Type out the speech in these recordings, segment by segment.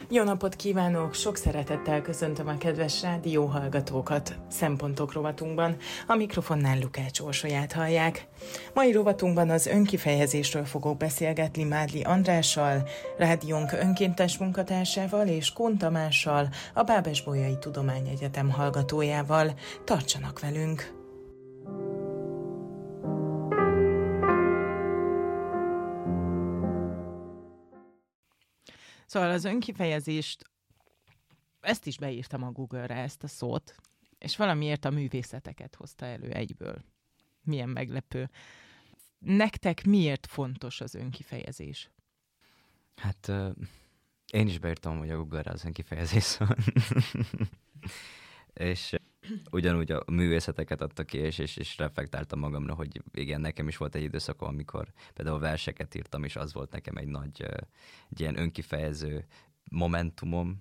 Jó napot kívánok! Sok szeretettel köszöntöm a kedves rádióhallgatókat Szempontok rovatunkban. A mikrofonnál Lukács Orsolyát hallják. Mai rovatunkban az önkifejezésről fogok beszélgetni Mádli Andrással, rádiónk önkéntes munkatársával és Kun Tamással, a Bábes-Bolyai Tudományegyetem hallgatójával. Tartsanak velünk! Szóval az önkifejezést, ezt is beírtam a Google-re, ezt a szót, és valamiért a művészeteket hozta elő egyből. Milyen meglepő. Nektek miért fontos az önkifejezés? Hát én is beírtam, hogy a Google-re az önkifejezés szó. És ugyanúgy a művészeteket adta ki, és reflektáltam magamra, hogy igen, nekem is volt egy időszakom, amikor például verseket írtam, és az volt nekem egy nagy, egy ilyen önkifejező momentumom.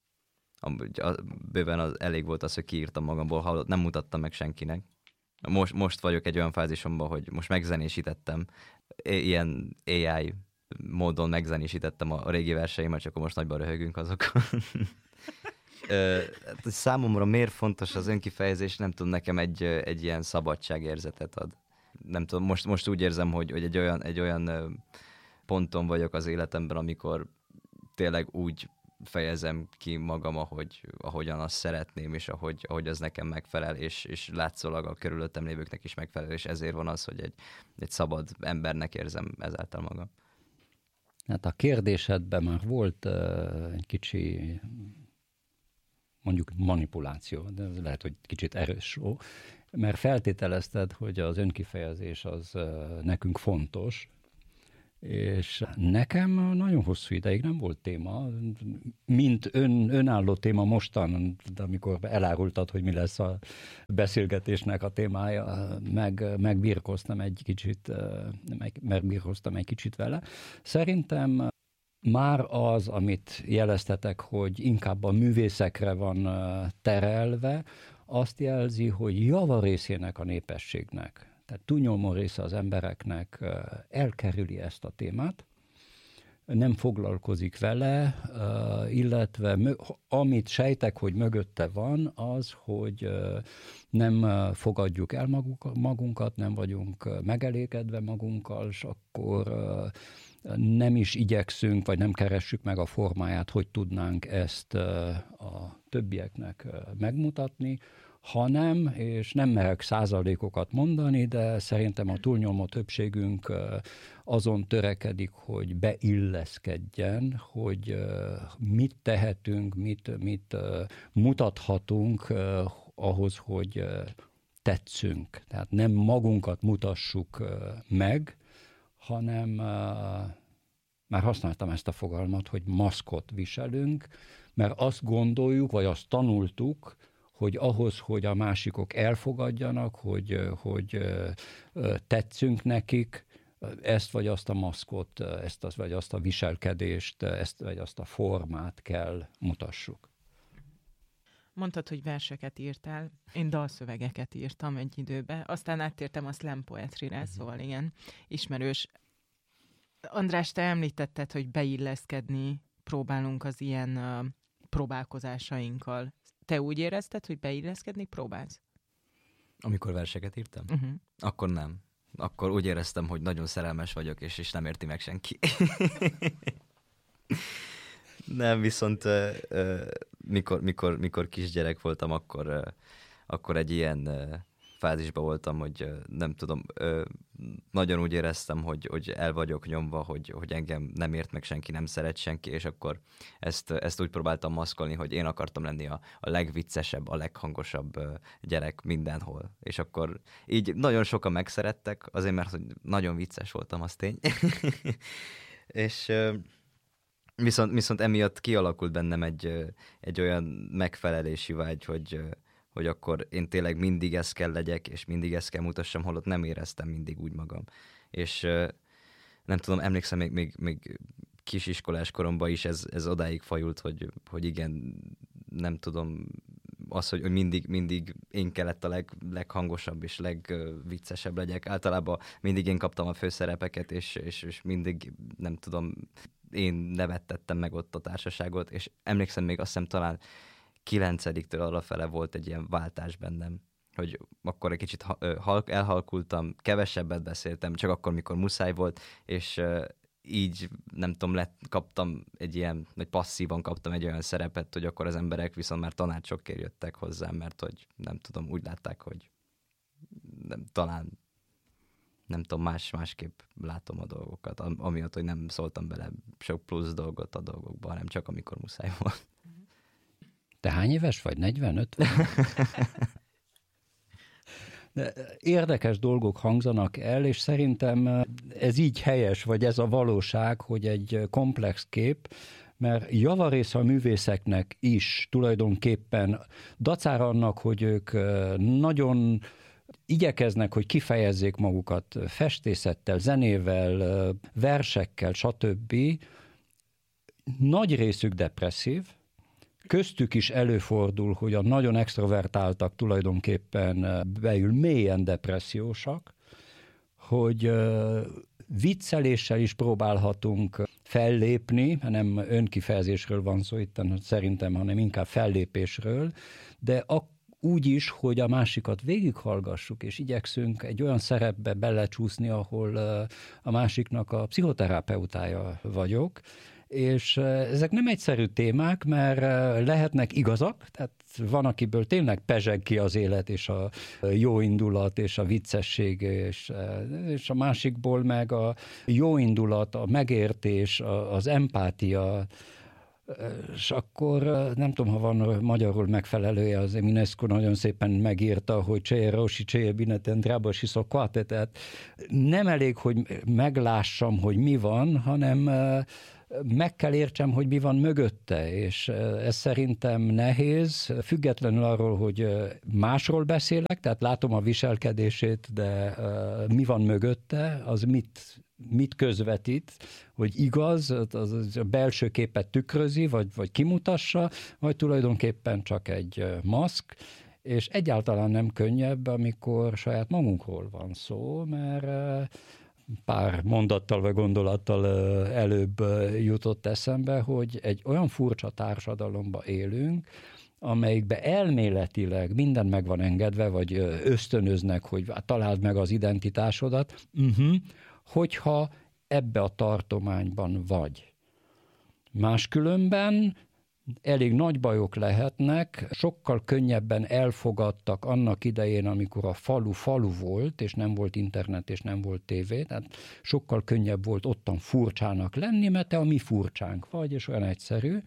Bőven elég volt az, hogy kiírtam magamból, hallott, nem mutattam meg senkinek. Most vagyok egy olyan fázisomban, hogy most megzenésítettem, ilyen AI módon megzenésítettem a régi verseimet, csak akkor most nagyban röhögünk azokon. Számomra miért fontos az önkifejezés, nem tudom, nekem egy ilyen szabadságérzetet ad. Nem tudom, most úgy érzem, hogy egy olyan ponton vagyok az életemben, amikor tényleg úgy fejezem ki magam, ahogyan azt szeretném, és ahogy az nekem megfelel, és látszólag a körülöttem lévőknek is megfelel, és ezért van az, hogy egy szabad embernek érzem ezáltal magam. Hát a kérdésedben már volt egy kicsi, mondjuk manipuláció, de ez lehet, hogy kicsit erős szó, mert feltételezted, hogy az önkifejezés az nekünk fontos, és nekem nagyon hosszú ideig nem volt téma, mint önálló téma mostan, amikor elárultad, hogy mi lesz a beszélgetésnek a témája, megbirkóztam egy kicsit vele. Szerintem már az, amit jeleztetek, hogy inkább a művészekre van terelve, azt jelzi, hogy javarészének a népességnek, tehát túlnyomó része az embereknek elkerüli ezt a témát, nem foglalkozik vele, illetve amit sejtek, hogy mögötte van, az, hogy nem fogadjuk el magunkat, nem vagyunk megelégedve magunkkal, és akkor nem is igyekszünk, vagy nem keressük meg a formáját, hogy tudnánk ezt a többieknek megmutatni, hanem, és nem merek százalékokat mondani, de szerintem a túlnyomó többségünk azon törekedik, hogy beilleszkedjen, hogy mit tehetünk, mit mutathatunk ahhoz, hogy tetszünk. Tehát nem magunkat mutassuk meg, hanem már használtam ezt a fogalmat, hogy maszkot viselünk, mert azt gondoljuk, vagy azt tanultuk, hogy ahhoz, hogy a másikok elfogadjanak, hogy tetszünk nekik, ezt vagy azt a maszkot, ezt vagy azt a viselkedést, ezt vagy azt a formát kell mutassuk. Mondtad, hogy verseket írtál, én dalszövegeket írtam egy időben, aztán áttértem a slam poetry-re, szóval igen, ismerős. András, te említetted, hogy beilleszkedni próbálunk az ilyen próbálkozásainkkal. Te úgy érezted, hogy beilleszkedni próbálsz? Amikor verseket írtam? Akkor nem. Akkor úgy éreztem, hogy nagyon szerelmes vagyok, és nem érti meg senki. Nem, viszont mikor kisgyerek voltam, akkor egy ilyen fázisban voltam, hogy nem tudom, nagyon úgy éreztem, hogy el vagyok nyomva, hogy engem nem ért meg senki, nem szeret senki, és akkor ezt úgy próbáltam maszkolni, hogy én akartam lenni a legviccesebb, a leghangosabb gyerek mindenhol. És akkor így nagyon sokan megszerettek, azért mert hogy nagyon vicces voltam, az tény. És viszont emiatt kialakult bennem egy olyan megfelelési vágy, hogy akkor én tényleg mindig ezt kell legyek, és mindig ezt kell mutassam, holott nem éreztem mindig úgy magam. És nem tudom, emlékszem, még kisiskolás koromban is ez odáig fajult, hogy igen, nem tudom, az, hogy mindig én kellett a leghangosabb és legviccesebb legyek. Általában mindig én kaptam a főszerepeket, és mindig, nem tudom, én nevettettem meg ott a társaságot, és emlékszem még azt hiszem talán 9-től arrafele volt egy ilyen váltás bennem, hogy akkor egy kicsit elhalkultam, kevesebbet beszéltem, csak akkor, mikor muszáj volt, és így nem tudom, kaptam egy ilyen, vagy passzívan kaptam egy olyan szerepet, hogy akkor az emberek viszont már tanácsokért jöttek hozzám, mert hogy nem tudom, úgy látták, hogy talán nem tudom, másképp látom a dolgokat, amiatt, hogy nem szóltam bele sok plusz dolgot a dolgokba, hanem csak amikor muszáj volt. Te hány éves vagy? 40-50? De érdekes dolgok hangzanak el, és szerintem ez így helyes, vagy ez a valóság, hogy egy komplex kép, mert javarész a művészeknek is tulajdonképpen dacára annak, hogy ők nagyon igyekeznek, hogy kifejezzék magukat festészettel, zenével, versekkel, stb. Nagy részük depresszív, köztük is előfordul, hogy a nagyon extrovertáltak tulajdonképpen beül mélyen depressziósak, hogy vicceléssel is próbálhatunk fellépni, nem önkifejezésről van szó itt szerintem, hanem inkább fellépésről, de úgy is, hogy a másikat végighallgassuk, és igyekszünk egy olyan szerepbe belecsúszni, ahol a másiknak a pszichoterapeutája vagyok, és ezek nem egyszerű témák, mert lehetnek igazak, tehát van, akiből tényleg pezseg ki az élet, és a jó indulat, és a viccesség, és a másikból meg a jó indulat, a megértés, az empátia, és akkor nem tudom, ha van magyarul megfelelője, az Eminescu nagyon szépen megírta, hogy cseje rosi, cseje bineten, drába siszokvate, tehát nem elég, hogy meglássam, hogy mi van, hanem meg kell értsem, hogy mi van mögötte, és ez szerintem nehéz, függetlenül arról, hogy másról beszélek, tehát látom a viselkedését, de mi van mögötte, az mit közvetít, hogy igaz, az a belső képet tükrözi, vagy kimutassa, vagy tulajdonképpen csak egy maszk, és egyáltalán nem könnyebb, amikor saját magunkról van szó, mert pár mondattal vagy gondolattal előbb jutott eszembe, hogy egy olyan furcsa társadalomba élünk, amelyikben elméletileg minden meg van engedve, vagy ösztönöznek, hogy találd meg az identitásodat, hogyha ebbe a tartományban vagy. Máskülönben elég nagy bajok lehetnek, sokkal könnyebben elfogadtak annak idején, amikor a falu volt, és nem volt internet, és nem volt tévé, tehát sokkal könnyebb volt ottan furcsának lenni, mert te a mi furcsánk vagy, és olyan egyszerű.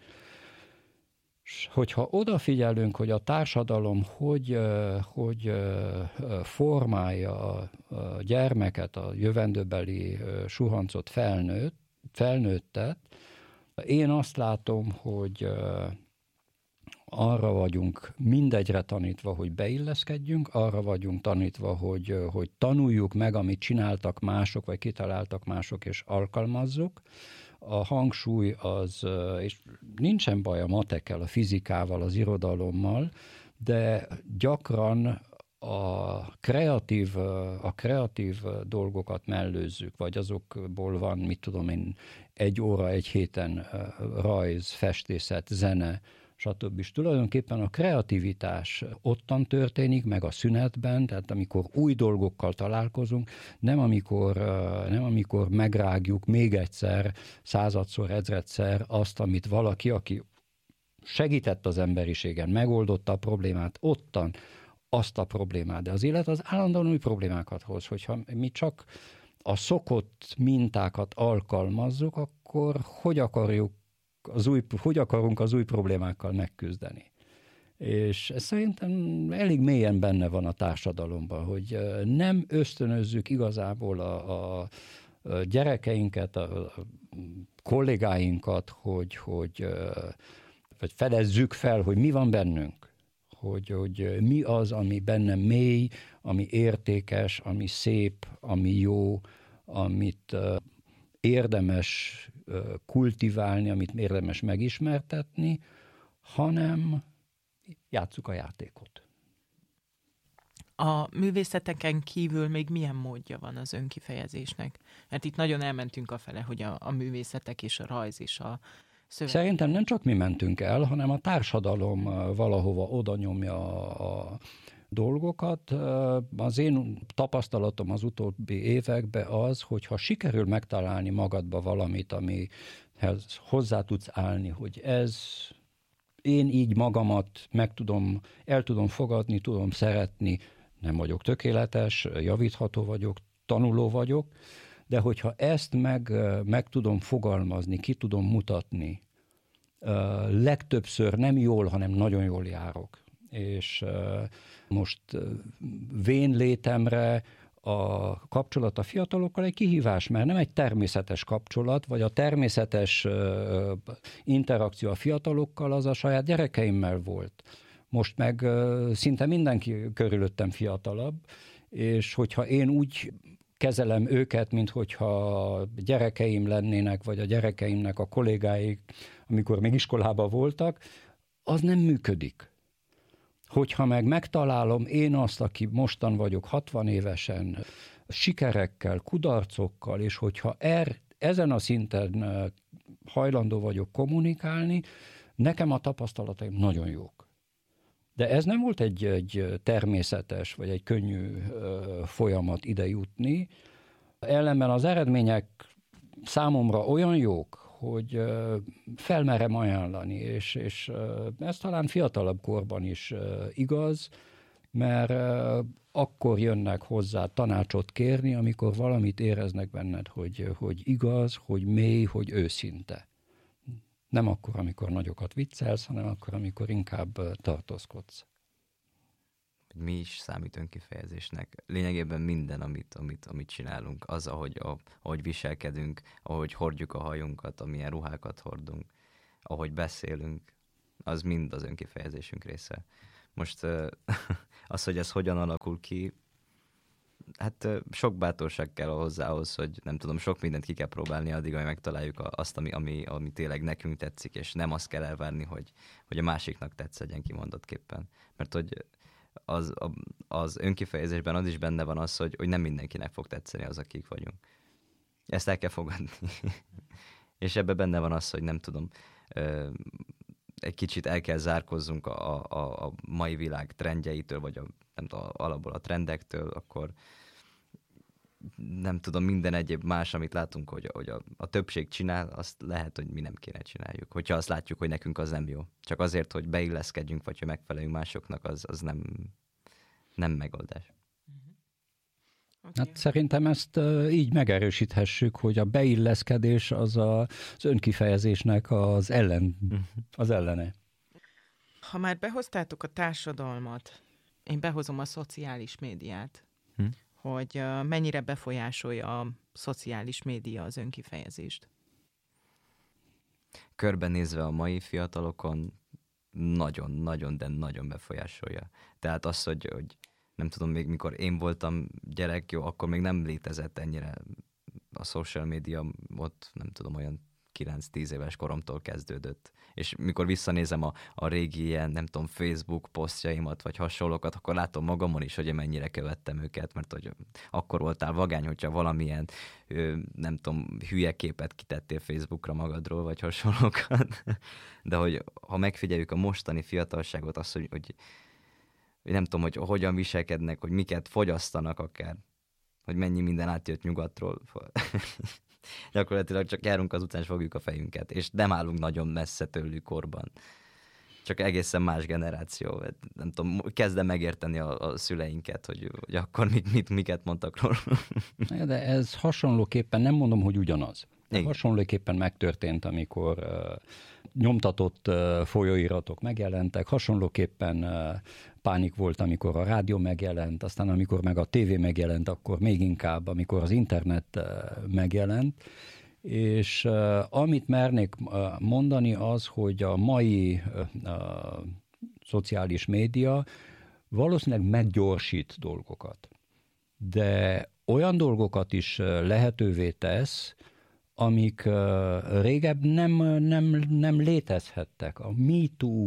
És hogyha odafigyelünk, hogy a társadalom hogy formálja a gyermeket, a jövendőbeli suhancot felnőttet, én azt látom, hogy arra vagyunk mindegyre tanítva, hogy beilleszkedjünk, arra vagyunk tanítva, hogy tanuljuk meg, amit csináltak mások, vagy kitaláltak mások, és alkalmazzuk. A hangsúly az, és nincsen baj a matekkel, a fizikával, az irodalommal, de gyakran a kreatív dolgokat mellőzzük, vagy azokból van, mit tudom én, 1 óra, 1 héten rajz, festészet, zene, stb. És tulajdonképpen a kreativitás ottan történik, meg a szünetben, tehát amikor új dolgokkal találkozunk, nem amikor megrágjuk még egyszer, 100-szor, 1000-szer azt, amit valaki, aki segített az emberiségen, megoldotta a problémát, ottan azt a problémát, de az élet az állandóan új problémákat hoz, hogyha mi csak a szokott mintákat alkalmazzuk, akkor hogy akarunk az új problémákkal megküzdeni. És ez szerintem elég mélyen benne van a társadalomban, hogy nem ösztönözzük igazából a gyerekeinket, a kollégáinkat, hogy fedezzük fel, hogy mi van bennünk. Hogy mi az, ami benne mély, ami értékes, ami szép, ami jó, amit érdemes kultiválni, amit érdemes megismertetni, hanem játsszuk a játékot. A művészeteken kívül még milyen módja van az önkifejezésnek? Mert itt nagyon elmentünk afele, hogy a művészetek és a rajz és a szöveg. Szerintem nem csak mi mentünk el, hanem a társadalom valahova oda nyomja a dolgokat. Az én tapasztalatom az utóbbi években az, hogyha sikerül megtalálni magadba valamit, amihez hozzá tudsz állni, hogy én így magamat el tudom fogadni, tudom szeretni, nem vagyok tökéletes, javítható vagyok, tanuló vagyok, de hogyha ezt meg tudom fogalmazni, ki tudom mutatni, legtöbbször nem jól, hanem nagyon jól járok. És most vén létemre a kapcsolat a fiatalokkal egy kihívás, mert nem egy természetes kapcsolat, vagy a természetes interakció a fiatalokkal az a saját gyerekeimmel volt. Most meg szinte mindenki körülöttem fiatalabb, és hogyha én úgy kezelem őket, mint hogyha gyerekeim lennének, vagy a gyerekeimnek a kollégáik, amikor még iskolában voltak, az nem működik. Hogyha meg megtalálom én azt, aki mostan vagyok 60 évesen, sikerekkel, kudarcokkal, és hogyha ezen a szinten hajlandó vagyok kommunikálni, nekem a tapasztalataim nagyon jók. De ez nem volt egy természetes, vagy egy könnyű folyamat ide jutni. Ellenben az eredmények számomra olyan jók, hogy felmerem ajánlani, és ez talán fiatalabb korban is igaz, mert akkor jönnek hozzá tanácsot kérni, amikor valamit éreznek benned, hogy igaz, hogy mély, hogy őszinte. Nem akkor, amikor nagyokat viccelsz, hanem akkor, amikor inkább tartózkodsz. Mi is számít önkifejezésnek? Lényegében minden, amit csinálunk, az, ahogy viselkedünk, ahogy hordjuk a hajunkat, amilyen ruhákat hordunk, ahogy beszélünk, az mind az önkifejezésünk része. Most az, hogy ez hogyan alakul ki, hát sok bátorság kell hozzához, hogy nem tudom, sok mindent ki kell próbálni addig, hogy megtaláljuk azt, ami tényleg nekünk tetszik, és nem azt kell elvárni, hogy a másiknak tetszedjen kimondotképpen. Mert hogy az önkifejezésben az is benne van az, hogy nem mindenkinek fog tetszeni az, akik vagyunk. Ezt el kell fogadni. És ebben benne van az, hogy nem tudom, egy kicsit el kell zárkozzunk a mai világ trendjeitől, vagy nem tudom, alapból a trendektől, akkor nem tudom, minden egyéb más, amit látunk, hogy a többség csinál, azt lehet, hogy mi nem kéne csináljuk. Hogyha azt látjuk, hogy nekünk az nem jó. Csak azért, hogy beilleszkedjünk, vagy hogy megfeleljünk másoknak, az nem megoldás. Okay. Hát szerintem ezt így megerősíthessük, hogy a beilleszkedés az önkifejezésnek az ellene. Ha már behoztátok a társadalmat, én behozom a szociális médiát, hogy mennyire befolyásolja a szociális média az önkifejezést? Körbenézve a mai fiatalokon nagyon, de nagyon befolyásolja. Tehát az, hogy nem tudom, még mikor én voltam gyerek, jó, akkor még nem létezett ennyire a social media, ott nem tudom, olyan 9-10 éves koromtól kezdődött. És mikor visszanézem a régi ilyen, nem tudom, Facebook posztjaimat, vagy hasonlókat, akkor látom magamon is, hogy mennyire követtem őket, mert hogy akkor voltál vagány, hogyha valamilyen, nem tudom, hülye képet kitettél Facebookra magadról, vagy hasonlókat. De hogy ha megfigyeljük a mostani fiatalságot, azt, hogy nem tudom, hogy hogyan viselkednek, hogy miket fogyasztanak akár, hogy mennyi minden átjött nyugatról. Gyakorlatilag csak járunk az utcán, és fogjuk a fejünket, és nem állunk nagyon messze tőlük korban. Csak egészen más generáció. Nem tudom, kezdem megérteni a szüleinket, hogy akkor miket mondtak róla. De ez hasonlóképpen, nem mondom, hogy ugyanaz. Hasonlóképpen megtörtént, amikor nyomtatott folyóiratok megjelentek, hasonlóképpen pánik volt, amikor a rádió megjelent, aztán amikor meg a tévé megjelent, akkor még inkább, amikor az internet megjelent, és amit mernék mondani az, hogy a mai szociális média valószínűleg meggyorsít dolgokat, de olyan dolgokat is lehetővé tesz, amik régebb nem létezhettek. A MeToo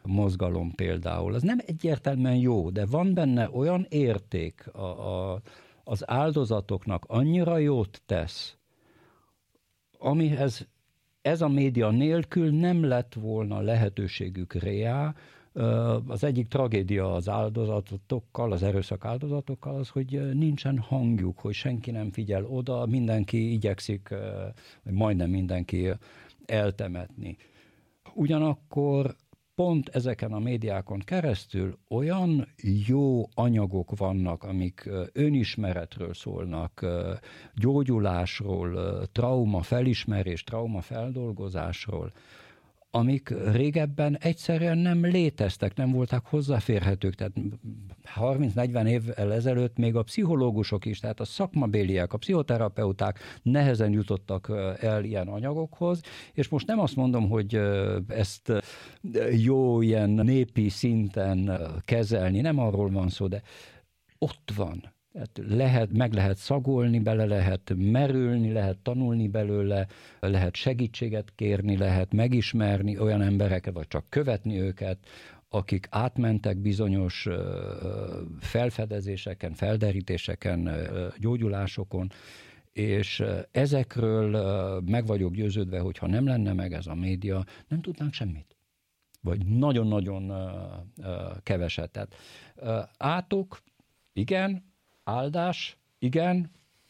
mozgalom például, az nem egyértelműen jó, de van benne olyan érték, az áldozatoknak annyira jót tesz, amihez ez a média nélkül nem lett volna lehetőségük réá. Az egyik tragédia az áldozatokkal, az erőszak áldozatokkal az, hogy nincsen hangjuk, hogy senki nem figyel oda, mindenki igyekszik, vagy majdnem mindenki eltemetni. Ugyanakkor pont ezeken a médiákon keresztül olyan jó anyagok vannak, amik önismeretről szólnak, gyógyulásról, trauma felismerés, trauma feldolgozásról, amik régebben egyszerűen nem léteztek, nem voltak hozzáférhetők. Tehát 30-40 évvel ezelőtt még a pszichológusok is, tehát a szakmabéliek, a pszichoterapeuták nehezen jutottak el ilyen anyagokhoz, és most nem azt mondom, hogy ezt jó ilyen népi szinten kezelni, nem arról van szó, de ott van. Meg lehet szagolni, bele lehet merülni, lehet tanulni belőle, lehet segítséget kérni, lehet megismerni olyan embereket, vagy csak követni őket, akik átmentek bizonyos felfedezéseken, felderítéseken, gyógyulásokon, és ezekről meg vagyok győződve, hogy ha nem lenne meg ez a média, nem tudnánk semmit. Vagy nagyon-nagyon keveset. Tehát átok, igen, áldás, igen.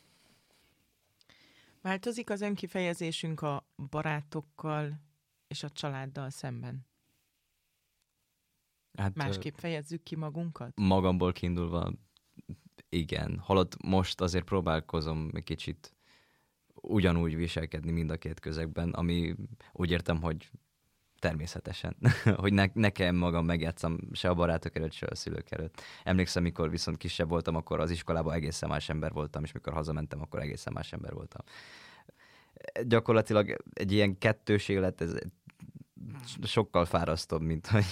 Változik az önkifejezésünk a barátokkal és a családdal szemben? Hát, másképp fejezzük ki magunkat? Magamból kiindulva, igen. Holott most azért próbálkozom egy kicsit ugyanúgy viselkedni mind a két közegben, ami úgy értem, hogy természetesen, hogy nekem magam megjátszom se a barátok előtt, se a szülők előtt. Emlékszem, mikor viszont kisebb voltam, akkor az iskolában egészen más ember voltam, és mikor hazamentem, akkor egészen más ember voltam. Gyakorlatilag egy ilyen kettős élet, ez sokkal fárasztóbb, mint hogy,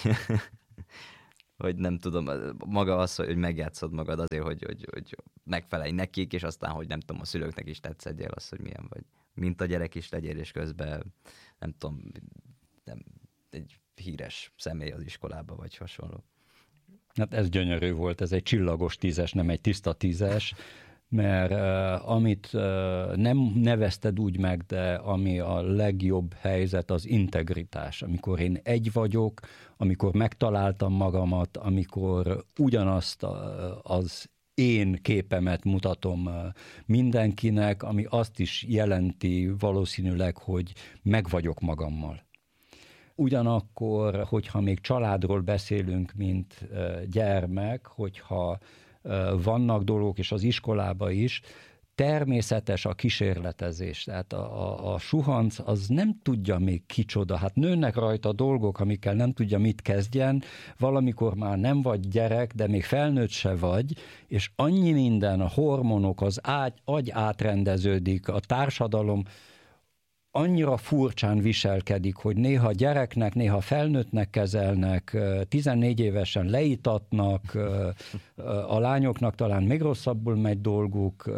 hogy nem tudom, maga az, hogy megjátszod magad azért, hogy megfelelj nekik, és aztán, hogy nem tudom, a szülőknek is tetszedjél az, hogy milyen vagy. Mint a gyerek is legyél, és közben nem tudom, nem egy híres személy az iskolába, vagy hasonló. Hát ez gyönyörű volt, ez egy csillagos 10-es, nem egy tiszta 10-es, mert amit nem nevezted úgy meg, de ami a legjobb helyzet, az integritás. Amikor én egy vagyok, amikor megtaláltam magamat, amikor ugyanazt az én képemet mutatom mindenkinek, ami azt is jelenti valószínűleg, hogy meg vagyok magammal. Ugyanakkor, hogyha még családról beszélünk, mint gyermek, hogyha vannak dolgok, és az iskolába is, természetes a kísérletezés. Tehát a suhanc az nem tudja még kicsoda. Hát nőnek rajta dolgok, amikkel nem tudja mit kezdjen. Valamikor már nem vagy gyerek, de még felnőtt se vagy, és annyi minden, a hormonok, az agy átrendeződik, a társadalom annyira furcsán viselkedik, hogy néha gyereknek, néha felnőttnek kezelnek, 14 évesen leítatnak, a lányoknak talán még rosszabbul megy dolguk,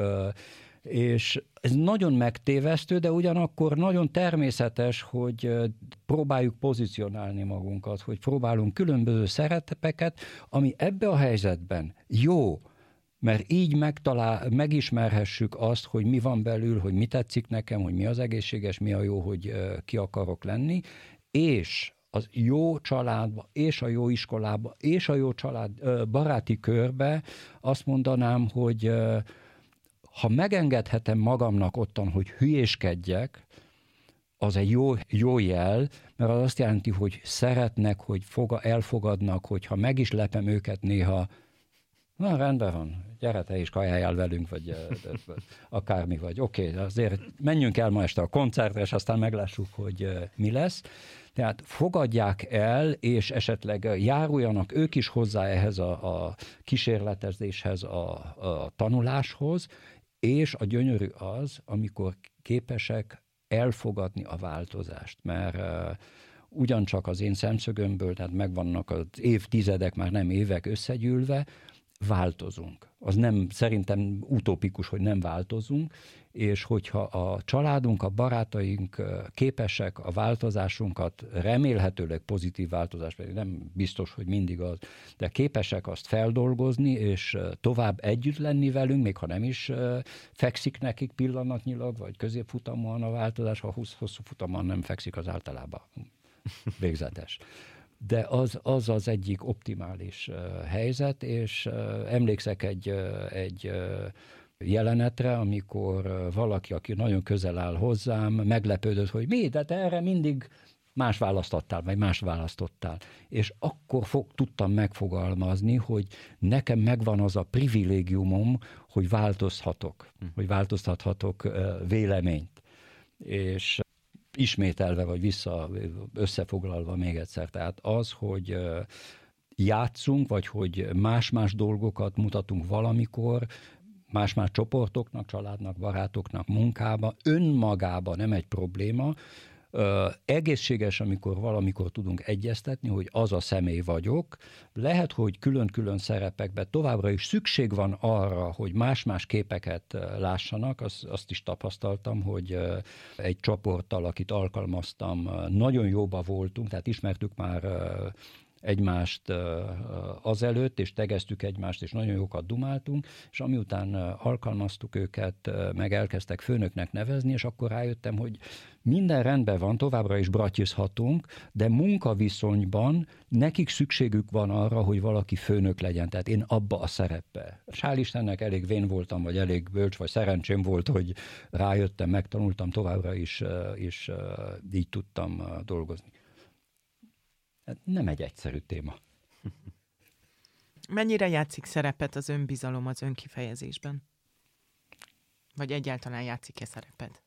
és ez nagyon megtévesztő, de ugyanakkor nagyon természetes, hogy próbáljuk pozícionálni magunkat, hogy próbálunk különböző szerepeket, ami ebbe a helyzetben jó, mert így megismerhessük azt, hogy mi van belül, hogy mi tetszik nekem, hogy mi az egészséges, mi a jó, hogy ki akarok lenni, és az jó családba, és a jó iskolába, és a jó baráti körbe azt mondanám, hogy ha megengedhetem magamnak ottan, hogy hülyéskedjek, az egy jó jel, mert az azt jelenti, hogy szeretnek, hogy elfogadnak, hogyha meg is lepem őket néha, na, rendben van, gyere te is kajáljál velünk, vagy akármi vagy. Oké, azért menjünk el ma este a koncertre, és aztán meglássuk, hogy mi lesz. Tehát fogadják el, és esetleg járuljanak ők is hozzá ehhez a kísérletezéshez, a tanuláshoz, és a gyönyörű az, amikor képesek elfogadni a változást, mert ugyancsak az én szemszögömből, tehát megvannak az évtizedek, már nem évek összegyűlve, változunk. Az nem, szerintem utópikus, hogy nem változunk, és hogyha a családunk, a barátaink képesek a változásunkat, remélhetőleg pozitív változás, pedig nem biztos, hogy mindig az, de képesek azt feldolgozni, és tovább együtt lenni velünk, még ha nem is fekszik nekik pillanatnyilag, vagy középfutamon a változás, ha hosszú futamon nem fekszik, az általában végzetes. De az egyik optimális helyzet, és emlékszek egy jelenetre, amikor valaki, aki nagyon közel áll hozzám, meglepődött, hogy mi, de te erre mindig más választottál, vagy más választottál. És akkor tudtam megfogalmazni, hogy nekem megvan az a privilégiumom, hogy változhatok, hogy változtathatok véleményt. És ismételve, vagy összefoglalva még egyszer, tehát az, hogy játszunk, vagy hogy más-más dolgokat mutatunk valamikor, más-más csoportoknak, családnak, barátoknak, munkába, önmagában nem egy probléma. Egészséges, amikor valamikor tudunk egyeztetni, hogy az a személy vagyok. Lehet, hogy külön-külön szerepekben továbbra is szükség van arra, hogy más-más képeket lássanak. Azt is tapasztaltam, hogy egy csoporttal, akit alkalmaztam, nagyon jóba voltunk, tehát ismertük már egymást azelőtt, és tegeztük egymást, és nagyon jókat dumáltunk, és amiután alkalmaztuk őket, meg elkezdtek főnöknek nevezni, és akkor rájöttem, hogy minden rendben van, továbbra is bratyizhatunk, de munkaviszonyban nekik szükségük van arra, hogy valaki főnök legyen, tehát én abba a szerepbe. És hál' Istennek elég vén voltam, vagy elég bölcs, vagy szerencsém volt, hogy rájöttem, megtanultam továbbra is, és így tudtam dolgozni. Nem egy egyszerű téma. Mennyire játszik szerepet az önbizalom az önkifejezésben? Vagy egyáltalán játszik-e szerepet?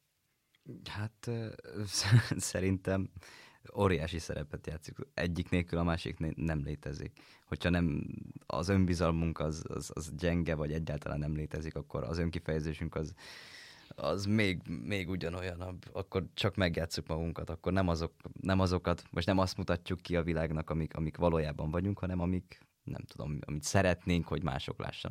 Hát szerintem óriási szerepet játszik. Egyik nélkül a másik nem létezik. Hogyha nem az önbizalmunk az gyenge, vagy egyáltalán nem létezik, akkor az önkifejezésünk az még ugyanolyanabb, akkor csak megjátszuk magunkat, akkor nem azokat, most nem azt mutatjuk ki a világnak, amik valójában vagyunk, hanem amik, nem tudom, amit szeretnénk, hogy mások lássanak.